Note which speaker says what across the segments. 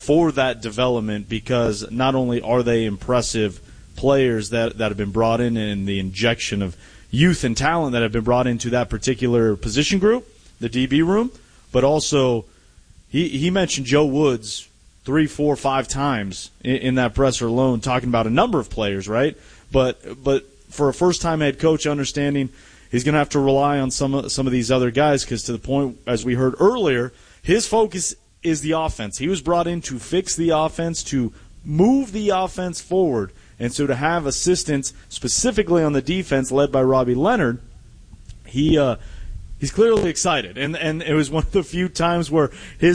Speaker 1: for that development, because not only are they impressive players that have been brought in and the injection of youth and talent that have been brought into that particular position group, the DB room, but also he mentioned Joe Woods 3, 4, 5 times in that presser alone, talking about a number of players, right? But for a first-time head coach, understanding he's going to have to rely on some of these other guys, because to the point, as we heard earlier, his focus is the offense. He was brought in to fix the offense, to move the offense forward. And so to have assistance specifically on the defense led by Robbie Leonard, he's clearly excited. And it was one of the few times where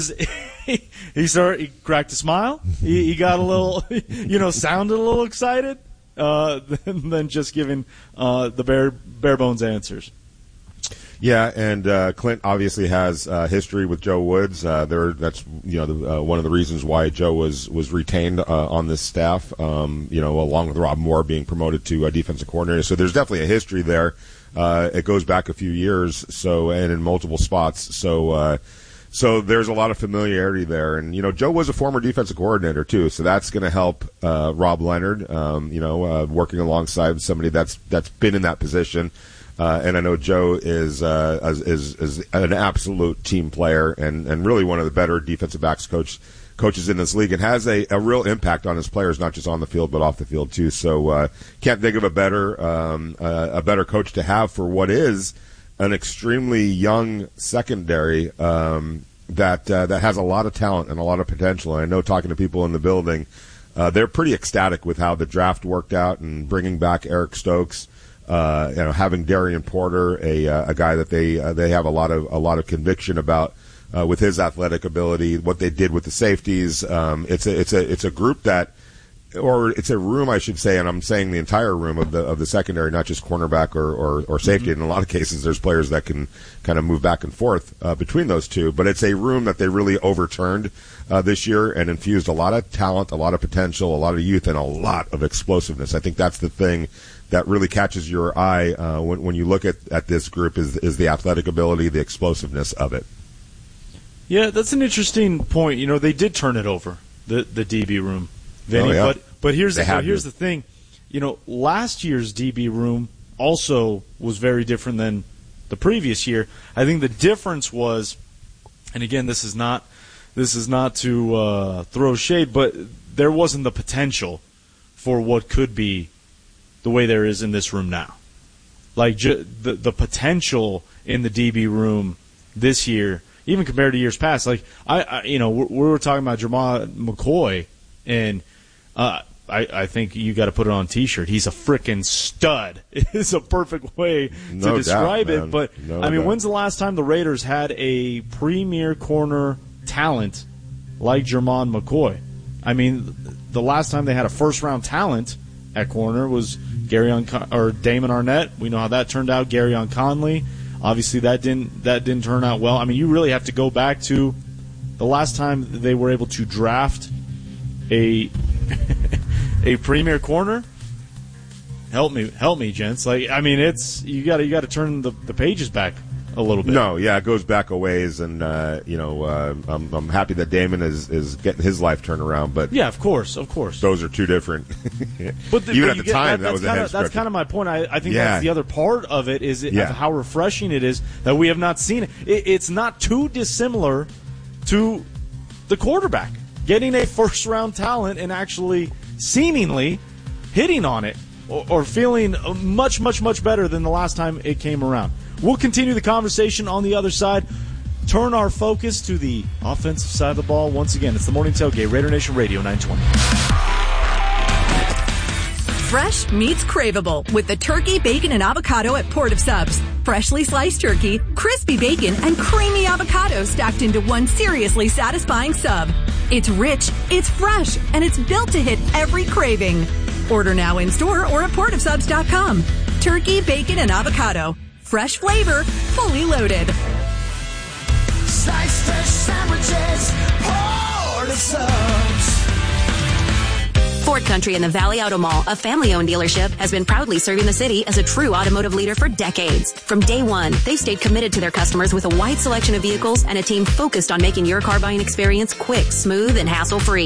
Speaker 1: he cracked a smile. He got a little, sounded a little excited than just giving the bare bones answers.
Speaker 2: Yeah, and Clint obviously has history with Joe Woods. That's one of the reasons why Joe was retained on this staff. Along with Rob Moore being promoted to defensive coordinator. So there's definitely a history there. It goes back a few years. And in multiple spots. So there's a lot of familiarity there. And Joe was a former defensive coordinator too. So that's going to help Rob Leonard. Working alongside somebody that's been in that position. And I know Joe is an absolute team player and really one of the better defensive backs coaches in this league, and has a real impact on his players, not just on the field but off the field too. So can't think of a better coach to have for what is an extremely young secondary that has a lot of talent and a lot of potential. And I know, talking to people in the building, they're pretty ecstatic with how the draft worked out and bringing back Eric Stokes. Having Darian Porter, a guy that they have a lot of conviction about with his athletic ability, what they did with the safeties. It's a group that, or it's a room, I should say, and I'm saying the entire room of the secondary, not just cornerback or safety. In a lot of cases, there's players that can kind of move back and forth between those two. But it's a room that they really overturned this year and infused a lot of talent, a lot of potential, a lot of youth, and a lot of explosiveness. I think that's the thing that really catches your eye when you look at this group is the athletic ability, the explosiveness of it.
Speaker 1: Yeah, that's an interesting point. They did turn it over, the DB room, Vinny. Oh, yeah. But here's the thing. Last year's DB room also was very different than the previous year. I think the difference was, and again, this is not to throw shade, but there wasn't the potential for what could be the way there is in this room now. Like the potential in the DB room this year, even compared to years past. Like we were talking about Jermon McCoy, and I think you got to put it on a T-shirt. He's a frickin' stud. It's a perfect way to describe it. But when's the last time the Raiders had a premier corner talent like Jermon McCoy? The last time they had a first-round talent at corner was Damon Arnett. We know how that turned out. Garyon Conley. Obviously, that didn't turn out well. You really have to go back to the last time they were able to draft a premier corner. Help me, gents. It's you got to turn the pages back a little bit. No, yeah, it goes back a ways, and I'm happy that Damon is getting his life turned around. But yeah, of course, those are two different. But even at the time, that was a head stretcher. That's kind of my point. I think that's the other part of it is how refreshing it is that we have not seen it. It's not too dissimilar to the quarterback getting a first round talent and actually seemingly hitting on it or feeling much, much, much better than the last time it came around. We'll continue the conversation on the other side. Turn our focus to the offensive side of the ball once again. It's the Morning Tailgate, Raider Nation Radio 920.
Speaker 3: Fresh meets craveable with the turkey, bacon, and avocado at Port of Subs. Freshly sliced turkey, crispy bacon, and creamy avocado stacked into one seriously satisfying sub. It's rich, it's fresh, and it's built to hit every craving. Order now in-store or at portofsubs.com. Turkey, bacon, and avocado. Fresh flavor, fully loaded.
Speaker 4: Slice fresh sandwiches, Port of Subs.
Speaker 5: Ford Country in the Valley Auto Mall, a family-owned dealership, has been proudly serving the city as a true automotive leader for decades. From day one, they've stayed committed to their customers with a wide selection of vehicles and a team focused on making your car buying experience quick, smooth, and hassle-free.